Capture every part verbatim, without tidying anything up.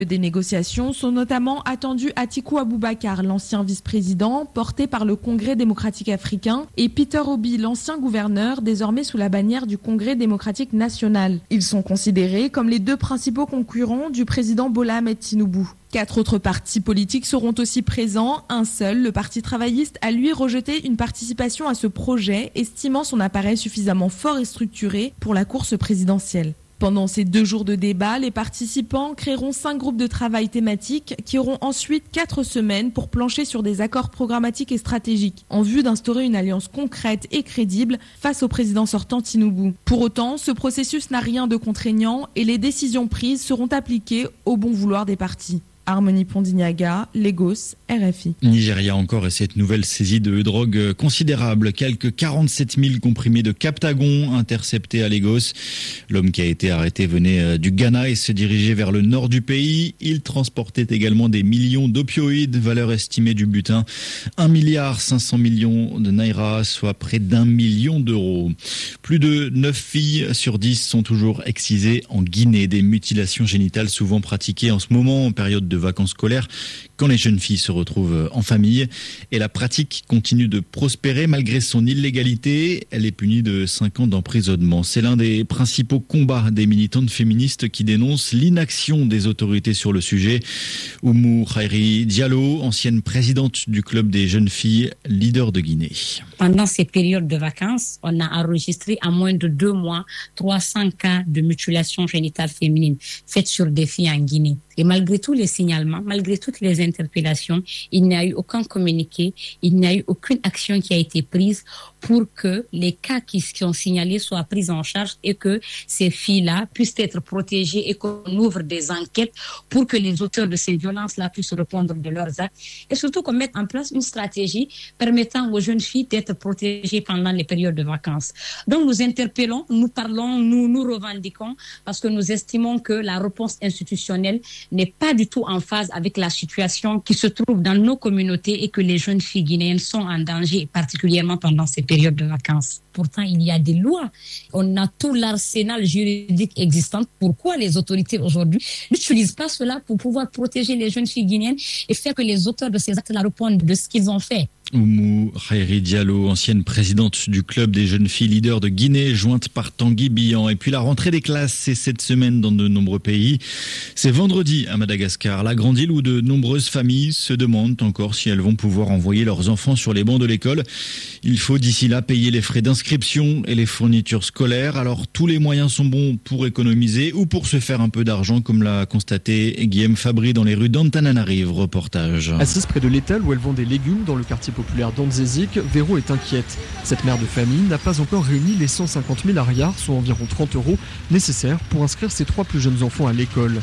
Des négociations sont notamment attendues Atiku Abubakar, l'ancien vice-président, porté par le Congrès démocratique africain, et Peter Obi, l'ancien gouverneur, désormais sous la bannière du Congrès démocratique national. Ils sont considérés comme les deux principaux concurrents du président Bola Ahmed Tinubu. Quatre autres partis politiques seront aussi présents. Un seul, le Parti travailliste, a lui rejeté une participation à ce projet, estimant son appareil suffisamment fort et structuré pour la course présidentielle. Pendant ces deux jours de débat, les participants créeront cinq groupes de travail thématiques qui auront ensuite quatre semaines pour plancher sur des accords programmatiques et stratégiques en vue d'instaurer une alliance concrète et crédible face au président sortant Tinubu. Pour autant, ce processus n'a rien de contraignant et les décisions prises seront appliquées au bon vouloir des partis. Harmonie Pondignaga, Lagos, R F I. Nigeria encore et cette nouvelle saisie de drogue considérable. Quelques quarante-sept mille comprimés de Captagon interceptés à Lagos. L'homme qui a été arrêté venait du Ghana et se dirigeait vers le nord du pays. Il transportait également des millions d'opioïdes, valeur estimée du butin un milliard cinq cents millions de naira, soit près d'un million d'euros. Plus de neuf filles sur dix sont toujours excisées en Guinée. Des mutilations génitales souvent pratiquées en ce moment en période de vacances scolaires, quand les jeunes filles se retrouvent en famille. Et la pratique continue de prospérer malgré son illégalité. Elle est punie de cinq ans d'emprisonnement. C'est l'un des principaux combats des militantes féministes qui dénoncent l'inaction des autorités sur le sujet. Oumou Khairi Diallo, ancienne présidente du club des jeunes filles, leader de Guinée. Pendant ces périodes de vacances, on a enregistré en moins de deux mois trois cents cas de mutilation génitale féminine faites sur des filles en Guinée. Et malgré tous les signalements, malgré toutes les interpellations, il n'y a eu aucun communiqué, il n'y a eu aucune action qui a été prise pour que les cas qui sont signalés soient pris en charge et que ces filles-là puissent être protégées et qu'on ouvre des enquêtes pour que les auteurs de ces violences-là puissent répondre de leurs actes et surtout qu'on mette en place une stratégie permettant aux jeunes filles d'être protégées pendant les périodes de vacances. Donc nous interpellons, nous parlons, nous nous revendiquons parce que nous estimons que la réponse institutionnelle n'est pas du tout en phase avec la situation qui se trouve dans nos communautés et que les jeunes filles guinéennes sont en danger, particulièrement pendant ces périodes de vacances. Pourtant, il y a des lois. On a tout l'arsenal juridique existant. Pourquoi les autorités aujourd'hui n'utilisent pas cela pour pouvoir protéger les jeunes filles guinéennes et faire que les auteurs de ces actes-là répondent de ce qu'ils ont fait? Oumou Khairi Diallo, ancienne présidente du club des jeunes filles leaders de Guinée, jointe par Tanguy Bihan. Et puis la rentrée des classes, c'est cette semaine dans de nombreux pays. C'est vendredi à Madagascar, la grande île où de nombreuses familles se demandent encore si elles vont pouvoir envoyer leurs enfants sur les bancs de l'école. Il faut d'ici là payer les frais d'inscription et les fournitures scolaires. Alors tous les moyens sont bons pour économiser ou pour se faire un peu d'argent, comme l'a constaté Guillaume Fabry dans les rues d'Antananarive. Reportage. Assise près de l'étal où elle vend des légumes dans le quartier populaire d'Andzézik, Véro est inquiète. Cette mère de famille n'a pas encore réuni les cent cinquante mille ariars, soit environ trente euros, nécessaires pour inscrire ses trois plus jeunes enfants à l'école.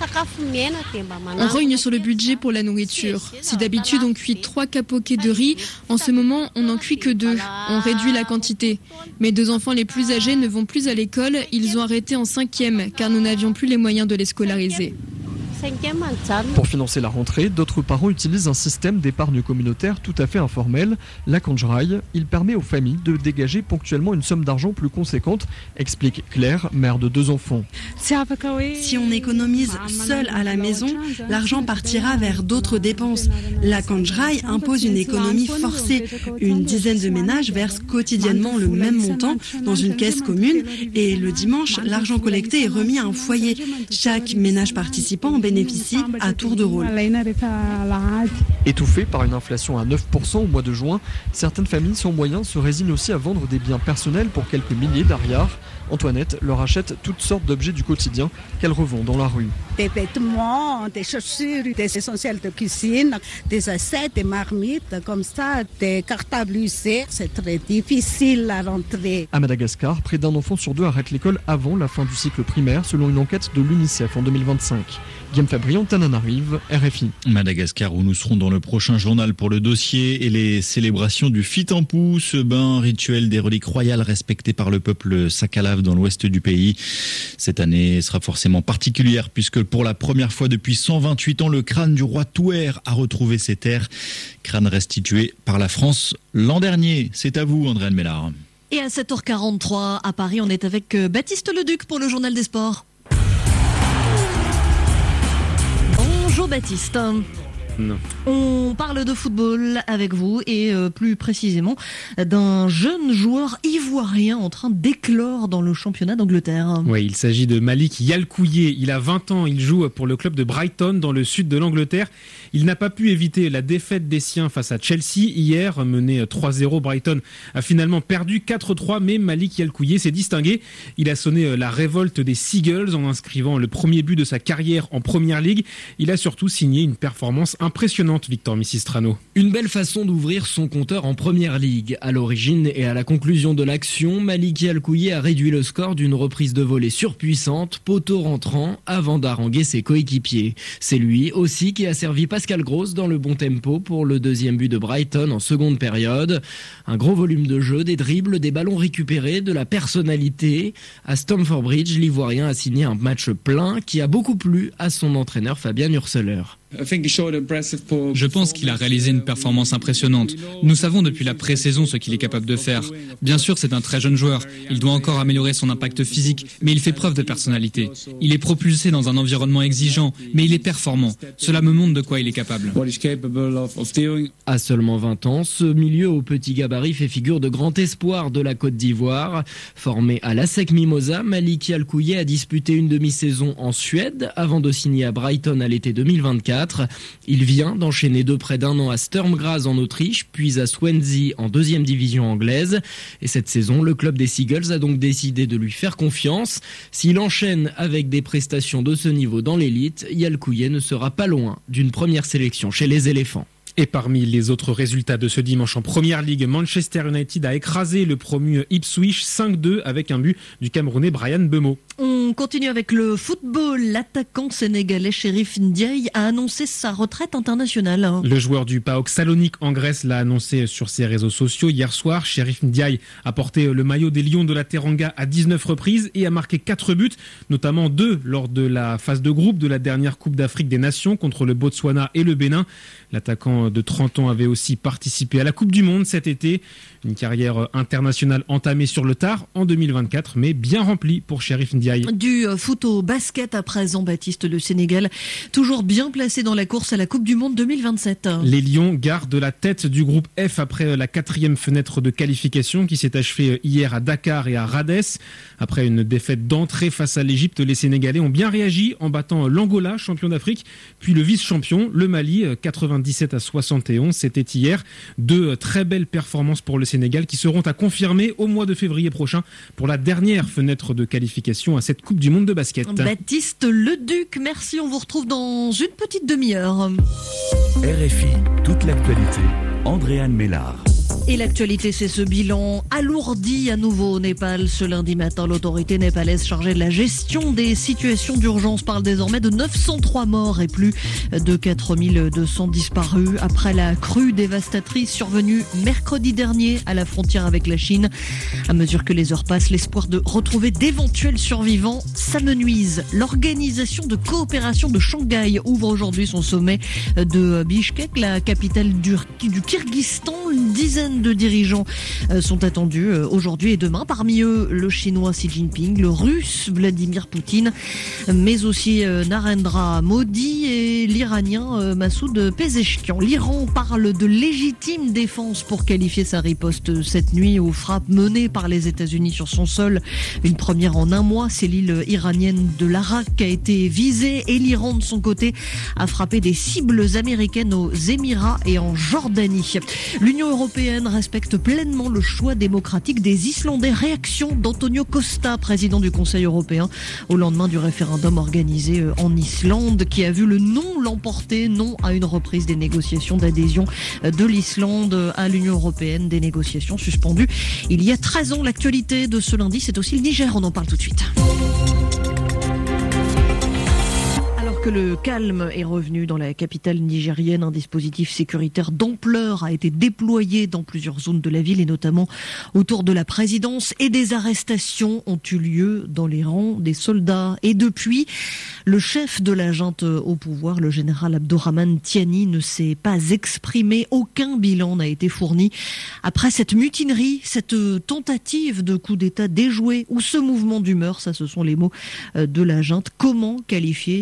On rogne sur le budget pour la nourriture. Si d'habitude on cuit trois capoquets de riz, en ce moment on n'en cuit que deux. On réduit la quantité. Mes deux enfants les plus âgés ne vont plus à l'école, ils ont arrêté en cinquième car nous n'avions plus les moyens de les scolariser. Pour financer la rentrée, d'autres parents utilisent un système d'épargne communautaire tout à fait informel, la Kanjraï. Il permet aux familles de dégager ponctuellement une somme d'argent plus conséquente, explique Claire, mère de deux enfants. Si on économise seul à la maison, l'argent partira vers d'autres dépenses. La Kanjraï impose une économie forcée. Une dizaine de ménages versent quotidiennement le même montant dans une caisse commune et le dimanche, l'argent collecté est remis à un foyer. Chaque ménage participant bénéficie à tour de rôle. Étouffées par une inflation à neuf pour cent au mois de juin, certaines familles sans moyens se résignent aussi à vendre des biens personnels pour quelques milliers d'ariars. Antoinette leur achète toutes sortes d'objets du quotidien qu'elle revend dans la rue. Des vêtements, des chaussures, des essentiels de cuisine, des assiettes, des marmites, comme ça, des cartables U C. C'est très difficile à rentrer. À Madagascar, près d'un enfant sur deux arrête l'école avant la fin du cycle primaire, selon une enquête de l'UNICEF en deux mille vingt-cinq. Guillaume Fabry, Antananarive, R F I. Madagascar, où nous serons dans le prochain journal pour le dossier et les célébrations du Fitampu, ce bain rituel des reliques royales respecté par le peuple Sakalav dans l'ouest du pays. Cette année sera forcément particulière puisque pour la première fois depuis cent vingt-huit ans, le crâne du roi Touer a retrouvé ses terres. Crâne restitué par la France l'an dernier. C'est à vous, Andréane Mélard. Et à sept heures quarante-trois, à Paris, on est avec Baptiste Leduc pour le journal des sports. Baptiste. Non. On parle de football avec vous et euh, plus précisément d'un jeune joueur ivoirien en train d'éclore dans le championnat d'Angleterre. Oui, il s'agit de Malik Yalkouye. Il a vingt ans, il joue pour le club de Brighton dans le sud de l'Angleterre. Il n'a pas pu éviter la défaite des siens face à Chelsea hier, mené trois zéro. Brighton a finalement perdu quatre trois, mais Malik Yalkouye s'est distingué. Il a sonné la révolte des Seagulls en inscrivant le premier but de sa carrière en Premier League. Il a surtout signé une performance impressionnante, Victor Missistrano. Une belle façon d'ouvrir son compteur en Première Ligue. À l'origine et à la conclusion de l'action, Malik Yalkouye a réduit le score d'une reprise de volée surpuissante, poteau rentrant, avant d'haranguer ses coéquipiers. C'est lui aussi qui a servi Pascal Gross dans le bon tempo pour le deuxième but de Brighton en seconde période. Un gros volume de jeu, des dribbles, des ballons récupérés, de la personnalité. À Stamford Bridge, l'Ivoirien a signé un match plein qui a beaucoup plu à son entraîneur Fabien Hurseler. Je pense qu'il a réalisé une performance impressionnante. Nous savons depuis la pré-saison ce qu'il est capable de faire. Bien sûr, c'est un très jeune joueur. Il doit encore améliorer son impact physique, mais il fait preuve de personnalité. Il est propulsé dans un environnement exigeant, mais il est performant. Cela me montre de quoi il est capable. À seulement vingt ans, ce milieu au petit gabarit fait figure de grand espoir de la Côte d'Ivoire. Formé à l'A S E C Mimosa, Malik Yalkouye a disputé une demi-saison en Suède avant de signer à Brighton à l'été deux mille vingt-quatre. Il vient d'enchaîner de près d'un an à Sturm Graz en Autriche, puis à Swansea en deuxième division anglaise. Et cette saison, le club des Seagulls a donc décidé de lui faire confiance. S'il enchaîne avec des prestations de ce niveau dans l'élite, Yalkouye ne sera pas loin d'une première sélection chez les éléphants. Et parmi les autres résultats de ce dimanche en Première Ligue, Manchester United a écrasé le promu Ipswich cinq deux avec un but du Camerounais Brian Bemo. On continue avec le football. L'attaquant sénégalais Chérif Ndiaye a annoncé sa retraite internationale. Le joueur du PAOK Salonique en Grèce l'a annoncé sur ses réseaux sociaux hier soir. Chérif Ndiaye a porté le maillot des Lions de la Teranga à dix-neuf reprises et a marqué quatre buts, notamment deux lors de la phase de groupe de la dernière Coupe d'Afrique des Nations contre le Botswana et le Bénin. L'attaquant de trente ans avait aussi participé à la Coupe du Monde cet été. Une carrière internationale entamée sur le tard en deux mille vingt-quatre, mais bien remplie pour Chérif Ndiaye. Du foot au basket à présent, Baptiste, le Sénégal, toujours bien placé dans la course à la Coupe du Monde deux mille vingt-sept. Les Lions gardent la tête du groupe F après la quatrième fenêtre de qualification qui s'est achevée hier à Dakar et à Radès. Après une défaite d'entrée face à l'Égypte, les Sénégalais ont bien réagi en battant l'Angola, champion d'Afrique, puis le vice-champion, le Mali, quatre-vingt-dix-sept à soixante et onze. C'était hier. Deux très belles performances pour le Sénégal qui seront à confirmer au mois de février prochain pour la dernière fenêtre de qualification à cette Coupe du Monde de basket. Baptiste Leduc, merci. On vous retrouve dans une petite demi-heure. R F I, toute l'actualité. Andréane Mélard. Et l'actualité, c'est ce bilan alourdi à nouveau au Népal. Ce lundi matin, l'autorité népalaise chargée de la gestion des situations d'urgence parle désormais de neuf cent trois morts et plus de quatre mille deux cents disparus après la crue dévastatrice survenue mercredi dernier à la frontière avec la Chine. À mesure que les heures passent, l'espoir de retrouver d'éventuels survivants s'amenuise. L'organisation de coopération de Shanghai ouvre aujourd'hui son sommet de Bishkek, la capitale du, du Kyrgyzstan. Une dizaine de dirigeants sont attendus aujourd'hui et demain. Parmi eux, le chinois Xi Jinping, le russe Vladimir Poutine, mais aussi Narendra Modi et l'iranien Massoud Pezeshkian. L'Iran parle de légitime défense pour qualifier sa riposte cette nuit aux frappes menées par les États-Unis sur son sol. Une première en un mois, c'est l'île iranienne de l'Arak qui a été visée et l'Iran de son côté a frappé des cibles américaines aux Émirats et en Jordanie. L'Union européenne respecte pleinement le choix démocratique des Islandais. Réaction d'Antonio Costa, président du Conseil européen, au lendemain du référendum organisé en Islande, qui a vu le non l'emporter, non à une reprise des négociations d'adhésion de l'Islande à l'Union européenne, des négociations suspendues il y a treize ans. L'actualité de ce lundi, c'est aussi le Niger, on en parle tout de suite. Que le calme est revenu dans la capitale nigérienne, un dispositif sécuritaire d'ampleur a été déployé dans plusieurs zones de la ville et notamment autour de la présidence, et des arrestations ont eu lieu dans les rangs des soldats. Et depuis, le chef de la junte au pouvoir, le général Abdourahmane Tiani, ne s'est pas exprimé. Aucun bilan n'a été fourni après cette mutinerie, cette tentative de coup d'État déjoué ou ce mouvement d'humeur. Ça, ce sont les mots de la junte. Comment qualifier les événements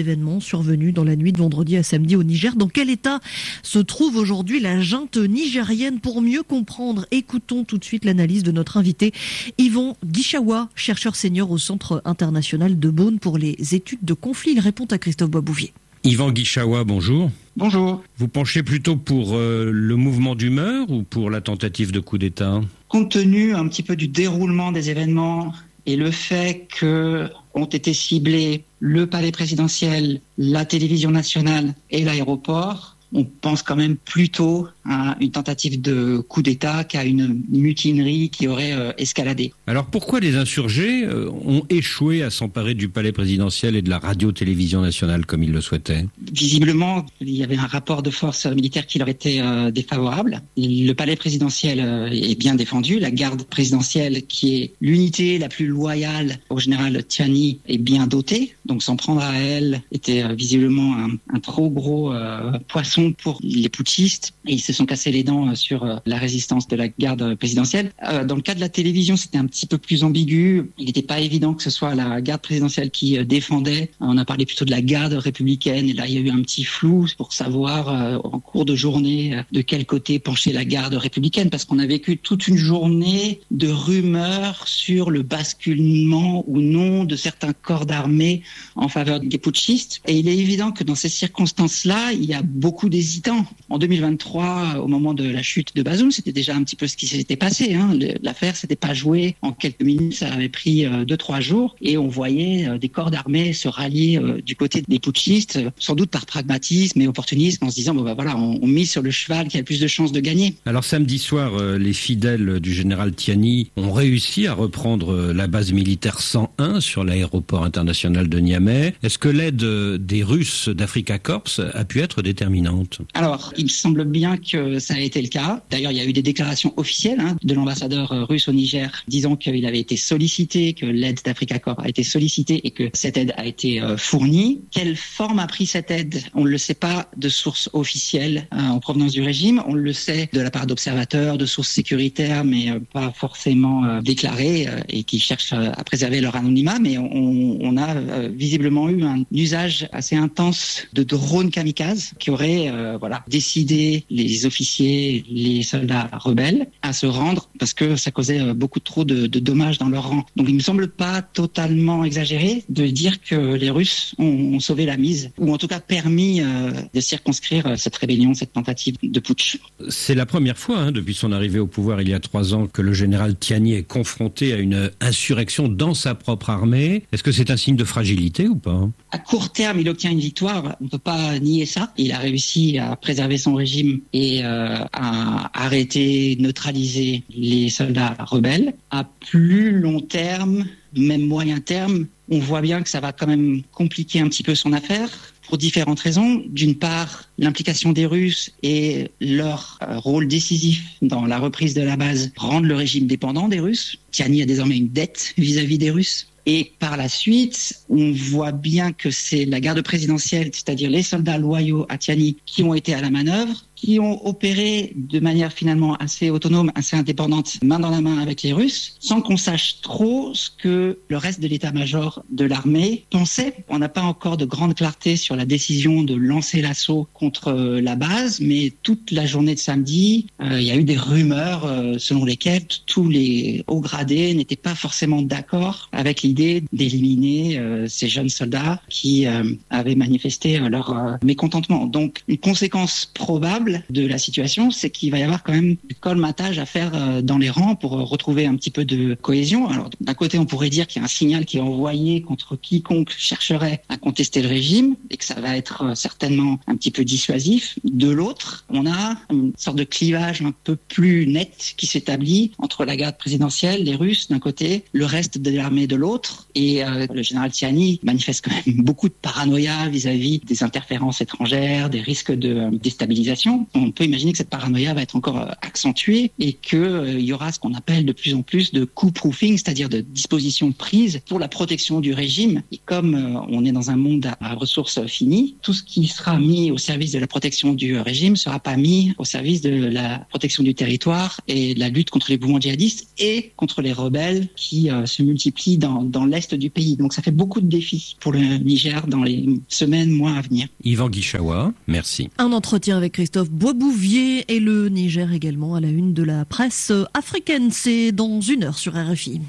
événements survenus dans la nuit de vendredi à samedi au Niger. Dans quel état se trouve aujourd'hui la junte nigérienne? Pour mieux comprendre, écoutons tout de suite l'analyse de notre invité Yvan Guichawa, chercheur senior au Centre international de Beaune pour les études de conflits. Il répond à Christophe Boisbouvier. Yvan Guichawa, bonjour. Bonjour. Vous penchez plutôt pour euh, le mouvement d'humeur ou pour la tentative de coup d'État? Compte tenu un petit peu du déroulement des événements et le fait que ont été ciblés le palais présidentiel, la télévision nationale et l'aéroport, on pense quand même plutôt à une tentative de coup d'État qu'à une mutinerie qui aurait euh, escaladé. Alors pourquoi les insurgés euh, ont échoué à s'emparer du palais présidentiel et de la radio-télévision nationale comme ils le souhaitaient? Visiblement, il y avait un rapport de force militaire qui leur était euh, défavorable. Le palais présidentiel euh, est bien défendu. La garde présidentielle, qui est l'unité la plus loyale au général Tiani, est bien dotée. Donc s'en prendre à elle était euh, visiblement un, un trop gros euh, poisson pour les putschistes et ils se sont cassés les dents sur la résistance de la garde présidentielle. Dans le cas de la télévision, c'était un petit peu plus ambigu. Il n'était pas évident que ce soit la garde présidentielle qui défendait. On a parlé plutôt de la garde républicaine et là, il y a eu un petit flou pour savoir en cours de journée de quel côté penchait la garde républicaine parce qu'on a vécu toute une journée de rumeurs sur le basculement ou non de certains corps d'armée en faveur des putschistes. Et il est évident que dans ces circonstances-là, il y a beaucoup d'hésitants. En deux mille vingt-trois, au moment de la chute de Bazoum, c'était déjà un petit peu ce qui s'était passé. Hein. L'affaire s'était pas jouée en quelques minutes, ça avait pris euh, deux, trois jours, et on voyait euh, des corps d'armée se rallier euh, du côté des putschistes, sans doute par pragmatisme et opportunisme, en se disant bon bah voilà, on, on mise sur le cheval qui a le plus de chances de gagner. Alors samedi soir, euh, les fidèles du général Tiani ont réussi à reprendre euh, la base militaire cent un sur l'aéroport international de Niamey. Est-ce que l'aide euh, des Russes d'Africa Corps a pu être déterminante? Alors, il semble bien que ça a été le cas. D'ailleurs, il y a eu des déclarations officielles hein, de l'ambassadeur russe au Niger disant qu'il avait été sollicité, que l'aide d'Africa Corps a été sollicitée et que cette aide a été euh, fournie. Quelle forme a pris cette aide? On ne le sait pas de sources officielles hein, en provenance du régime. On le sait de la part d'observateurs, de sources sécuritaires, mais euh, pas forcément euh, déclarées euh, et qui cherchent euh, à préserver leur anonymat. Mais on, on a euh, visiblement eu un usage assez intense de drones kamikazes qui auraient Euh, voilà, décider les officiers, les soldats rebelles à se rendre parce que ça causait euh, beaucoup trop de, de dommages dans leur rang. Donc il me semble pas totalement exagéré de dire que les Russes ont, ont sauvé la mise ou en tout cas permis euh, de circonscrire euh, cette rébellion, cette tentative de putsch. C'est la première fois hein, depuis son arrivée au pouvoir il y a trois ans que le général Tiani est confronté à une insurrection dans sa propre armée. Est-ce que c'est un signe de fragilité ou pas? À court terme, il obtient une victoire. On ne peut pas nier ça. Il a réussi à préserver son régime et euh, à arrêter, neutraliser les soldats rebelles. À plus long terme, même moyen terme, on voit bien que ça va quand même compliquer un petit peu son affaire pour différentes raisons. D'une part, l'implication des Russes et leur euh, rôle décisif dans la reprise de la base rendent le régime dépendant des Russes. Tiani a désormais une dette vis-à-vis des Russes. Et par la suite, on voit bien que c'est la garde présidentielle, c'est-à-dire les soldats loyaux à Tiani, qui ont été à la manœuvre, qui ont opéré de manière finalement assez autonome, assez indépendante, main dans la main avec les Russes, sans qu'on sache trop ce que le reste de l'état-major de l'armée pensait. On n'a pas encore de grande clarté sur la décision de lancer l'assaut contre la base, mais toute la journée de samedi, euh, il y a eu des rumeurs euh, selon lesquelles tous les hauts gradés n'étaient pas forcément d'accord avec l'idée d'éliminer euh, ces jeunes soldats qui euh, avaient manifesté euh, leur euh, mécontentement. Donc, une conséquence probable de la situation, c'est qu'il va y avoir quand même du colmatage à faire euh, dans les rangs pour euh, retrouver un petit peu de cohésion. Alors, d'un côté, on pourrait dire qu'il y a un signal qui est envoyé contre quiconque chercherait à contester le régime et que ça va être euh, certainement un petit peu dissuasif. De l'autre, on a une sorte de clivage un peu plus net qui s'établit entre la garde présidentielle, les Russes d'un côté, le reste de l'armée de l'autre. Et euh, le général Tiani manifeste quand même beaucoup de paranoïa vis-à-vis des interférences étrangères, des risques de euh, déstabilisation. temps, on peut imaginer que cette paranoïa va être encore accentuée et qu'il euh, y aura ce qu'on appelle de plus en plus de coup-proofing, c'est-à-dire de dispositions prises pour la protection du régime. Et comme euh, on est dans un monde à, à ressources finies, tout ce qui sera mis au service de la protection du régime ne sera pas mis au service de la protection du territoire et de la lutte contre les mouvements djihadistes et contre les rebelles qui euh, se multiplient dans, dans l'est du pays. Donc ça fait beaucoup de défis pour le Niger dans les semaines, mois à venir. Yvan Guichawa, merci. Un entretien avec Christophe Boisbouvier et le Niger également à la une de la presse africaine. C'est dans une heure sur R F I.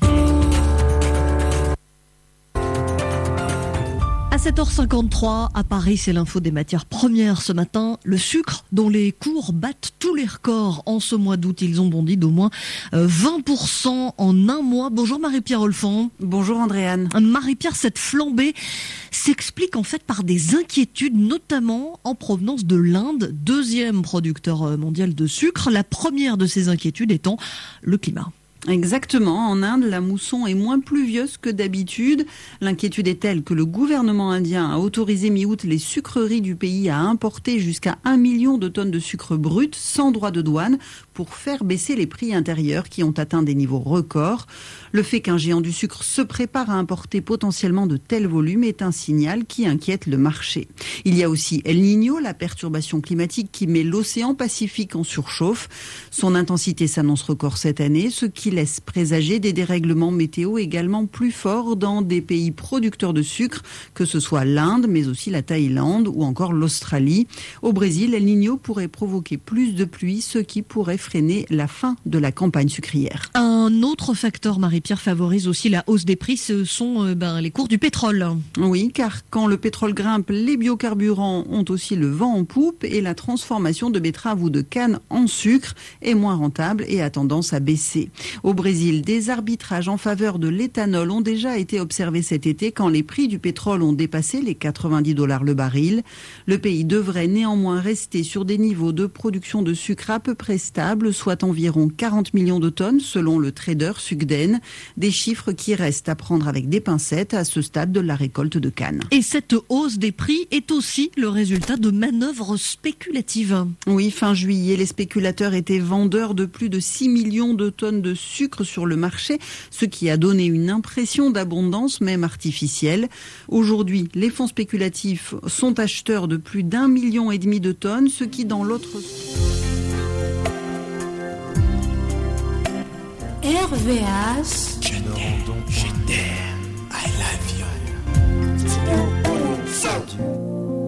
À sept heures cinquante-trois, à Paris, c'est l'info des matières premières ce matin. Le sucre, dont les cours battent tous les records en ce mois d'août. Ils ont bondi d'au moins vingt pour cent en un mois. Bonjour Marie-Pierre Olfan. Bonjour Andréane. Marie-Pierre, cette flambée s'explique en fait par des inquiétudes, notamment en provenance de l'Inde, deuxième producteur mondial de sucre. La première de ces inquiétudes étant le climat. Exactement. En Inde, la mousson est moins pluvieuse que d'habitude. L'inquiétude est telle que le gouvernement indien a autorisé mi-août les sucreries du pays à importer jusqu'à un million de tonnes de sucre brut sans droit de douane pour faire baisser les prix intérieurs qui ont atteint des niveaux records. Le fait qu'un géant du sucre se prépare à importer potentiellement de tels volumes est un signal qui inquiète le marché. Il y a aussi El Niño, la perturbation climatique qui met l'océan Pacifique en surchauffe. Son intensité s'annonce record cette année, ce qui laisse présager des dérèglements météo également plus forts dans des pays producteurs de sucre, que ce soit l'Inde, mais aussi la Thaïlande ou encore l'Australie. Au Brésil, El Niño pourrait provoquer plus de pluie, ce qui pourrait freiner la fin de la campagne sucrière. Un autre facteur, Marie-Pierre, favorise aussi la hausse des prix, ce sont euh, ben, les cours du pétrole. Oui, car quand le pétrole grimpe, les biocarburants ont aussi le vent en poupe et la transformation de betterave ou de canne en sucre est moins rentable et a tendance à baisser. Au Brésil, des arbitrages en faveur de l'éthanol ont déjà été observés cet été quand les prix du pétrole ont dépassé les quatre-vingt-dix dollars le baril. Le pays devrait néanmoins rester sur des niveaux de production de sucre à peu près stables, soit environ quarante millions de tonnes selon le trader Sugden. Des chiffres qui restent à prendre avec des pincettes à ce stade de la récolte de canne. Et cette hausse des prix est aussi le résultat de manœuvres spéculatives. Oui, fin juillet, les spéculateurs étaient vendeurs de plus de six millions de tonnes de sucre sur le marché, ce qui a donné une impression d'abondance, même artificielle. Aujourd'hui, les fonds spéculatifs sont acheteurs de plus d'un million et demi de tonnes, ce qui dans l'autre... R V H. Je t'aime, je t'aime, I love you.